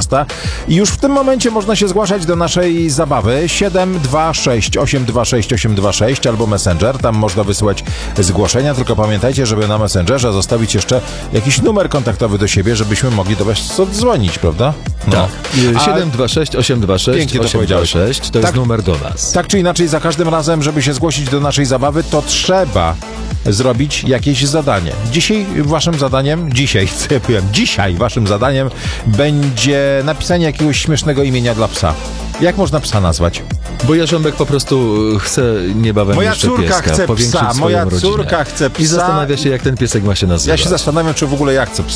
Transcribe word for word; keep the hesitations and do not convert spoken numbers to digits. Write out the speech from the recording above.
osiemnasta i już w tym momencie można się zgłaszać do naszej zabawy siedem dwa sześć osiem dwa sześć osiem dwa sześć albo Messenger, tam można wysyłać zgłoszenia, tylko pamiętajcie, żeby na Messengerze zostawić jeszcze jakiś numer kontaktowy do siebie, żebyśmy mogli do was odzwonić, prawda? No. Tak. siedem dwa sześć osiem dwa sześć osiem dwa sześć to, to jest tak, numer do nas. Tak czy inaczej, za każdym razem, żeby się zgłosić do naszej zabawy, to trzeba zrobić jakieś zadanie. Dzisiaj waszym zadaniem, dzisiaj, co ja powiem, dzisiaj waszym zadaniem będzie napisanie jakiegoś śmiesznego imienia dla psa. Jak można psa nazwać? Bo Jarząbek po prostu chce niebawem moja jeszcze córka pieska, chce powiększyć psa, swoją moja rodzinę. córka chce psa. I zastanawia się, jak ten piesek ma się nazywać. Ja się zastanawiam, czy w ogóle ja chcę psa.